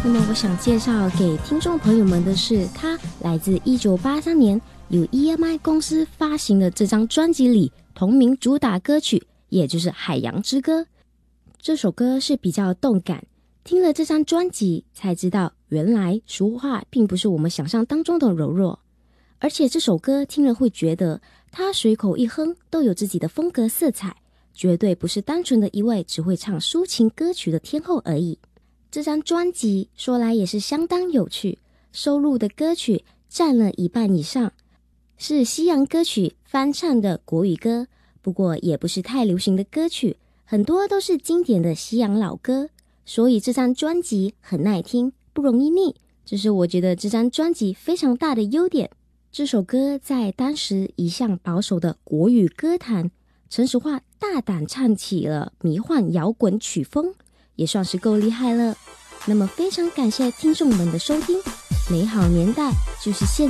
那么我想介绍给听众朋友们的是，它来自1983年由 EMI 公司发行的这张专辑里同名主打歌曲，也就是《海洋之歌》。这首歌是比较动感，听了这张专辑才知道，原来俗话并不是我们想象当中的柔弱，而且这首歌听了会觉得它随口一哼都有自己的风格色彩，绝对不是单纯的一位只会唱抒情歌曲的天后而已。这张专辑说来也是相当有趣，收录的歌曲占了一半以上，是西洋歌曲翻唱的国语歌，不过也不是太流行的歌曲，很多都是经典的西洋老歌，所以这张专辑很耐听，不容易腻，这是我觉得这张专辑非常大的优点。这首歌在当时一向保守的国语歌坛，陈淑桦大胆唱起了迷幻摇滚曲风，也算是够厉害了。那么非常感谢听众们的收听，美好年代就是现